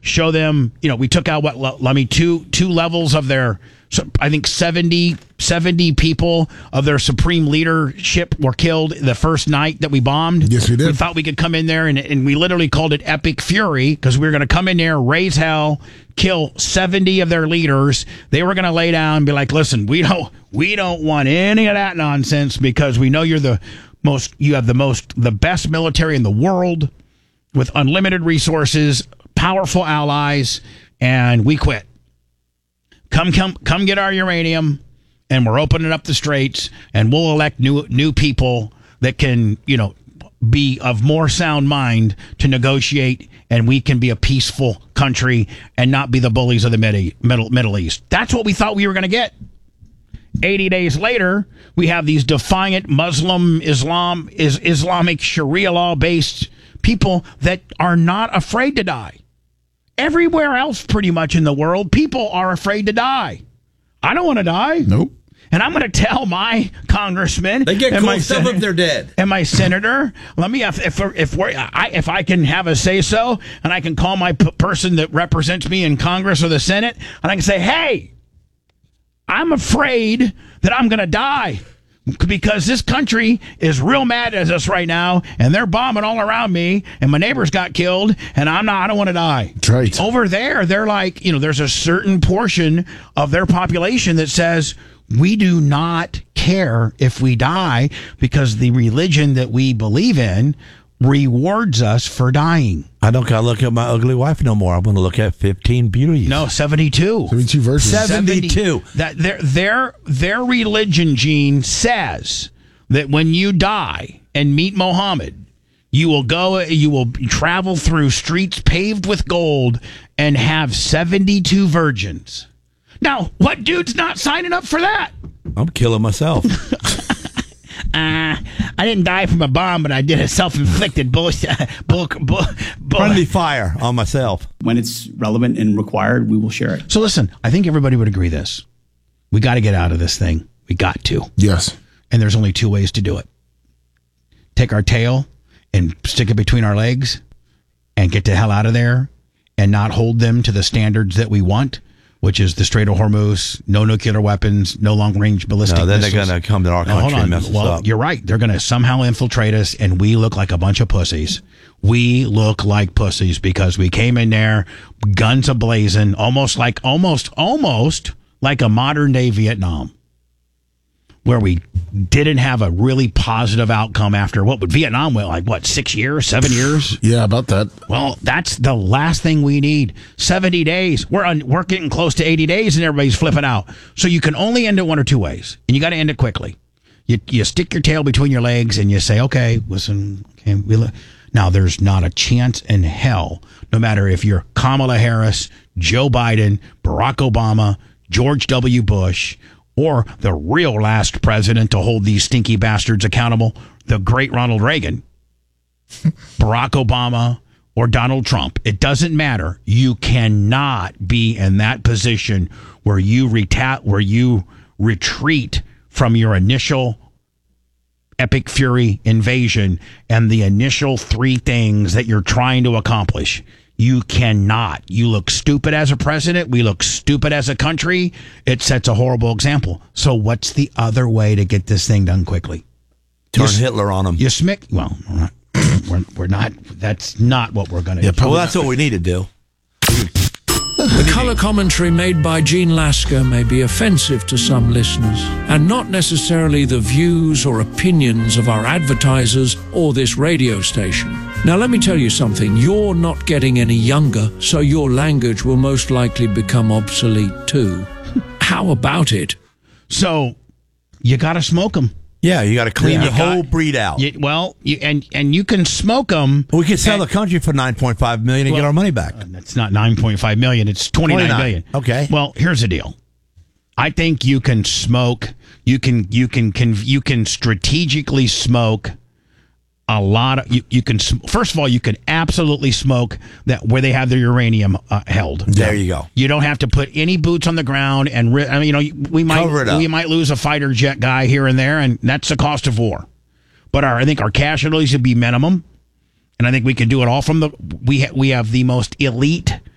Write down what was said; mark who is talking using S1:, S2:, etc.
S1: show them, we took out two levels of their, I think 70 people of their supreme leadership were killed the first night that we bombed.
S2: Yes, we did.
S1: We thought we could come in there, and we literally called it Epic Fury because we were going to come in there, raise hell, kill 70 of their leaders. They were going to lay down and be like, listen, we don't want any of that nonsense because we know you have the best military in the world with unlimited resources, powerful allies, and we quit. Come get our uranium, and we're opening up the straits, and we'll elect new people that can, be of more sound mind to negotiate, and we can be a peaceful country and not be the bullies of the Middle East. That's what we thought we were going to get. 80 days later, we have these defiant Islamic Sharia law-based people that are not afraid to die. Everywhere else, pretty much in the world, people are afraid to die. I don't want to die.
S2: Nope.
S1: And I'm going to tell my congressman,
S3: they get cool stuff if they're dead,
S1: and my senator. Let me, if I can have a say so, and I can call my person that represents me in Congress or the Senate, and I can say, hey, I'm afraid that I'm going to die because this country is real mad at us right now, and they're bombing all around me, and my neighbors got killed, and I don't want to die.
S2: That's right.
S1: Over there, they're like, there's a certain portion of their population that says, we do not care if we die because the religion that we believe in rewards us for dying.
S3: I don't gotta look at my ugly wife no more. I'm going to look at 15 beauties.
S1: No, 72.
S2: 72 verses.
S3: 72.
S1: That their religion, Gene, says that when you die and meet Muhammad, you will travel through streets paved with gold and have 72 virgins. Now, what dude's not signing up for that?
S3: I'm killing myself.
S1: I didn't die from a bomb, but I did a self-inflicted
S3: friendly fire on myself.
S4: When it's relevant and required, we will share it.
S1: So listen, I think everybody would agree this. We got to get out of this thing. We got to.
S2: Yes.
S1: And there's only two ways to do it. Take our tail and stick it between our legs and get the hell out of there and not hold them to the standards that we want, which is the Strait of Hormuz, no nuclear weapons, no long-range ballistic missiles.
S3: Then they're going to come to our country and mess us up.
S1: You're right. They're going to somehow infiltrate us, and we look like a bunch of pussies. We look like pussies because we came in there, guns a-blazing, almost like a modern-day Vietnam, where we didn't have a really positive outcome after Vietnam went 6 years, 7 years?
S2: Yeah, about that.
S1: Well, that's the last thing we need. 70 days. We're getting close to 80 days and everybody's flipping out. So you can only end it one or two ways, and you got to end it quickly. You stick your tail between your legs and you say, okay, listen, now there's not a chance in hell, no matter if you're Kamala Harris, Joe Biden, Barack Obama, George W. Bush, or the real last president to hold these stinky bastards accountable, the great Ronald Reagan, Barack Obama, or Donald Trump. It doesn't matter. You cannot be in that position where you retreat from your initial Epic Fury invasion and the initial three things that you're trying to accomplish. You cannot. You look stupid as a president. We look stupid as a country. It sets a horrible example. So what's the other way to get this thing done quickly?
S3: Turn Hitler on them.
S1: Well, we're not. That's not what we're going to do.
S3: Well, that's what we need to do.
S5: The colour commentary made by Gene Lasker may be offensive to some listeners, and not necessarily the views or opinions of our advertisers or this radio station. Now, let me tell you something. You're not getting any younger, so your language will most likely become obsolete too. How about it?
S1: So, you got to smoke them.
S3: Yeah, you got to clean the whole breed out.
S1: And you can smoke them.
S3: We can sell the country for $9.5 million and get our money back.
S1: That's not $9.5 million. It's $29 million.
S3: Okay.
S1: Well, here's the deal. I think you can smoke. You can strategically smoke a lot of. You can. First of all, you can absolutely smoke that where they have their uranium held.
S3: There you go.
S1: You don't have to put any boots on the ground, and we might lose a fighter jet guy here and there, and that's the cost of war. But I think our casualties would be minimum, and I think we can do it all from the. We have the most elite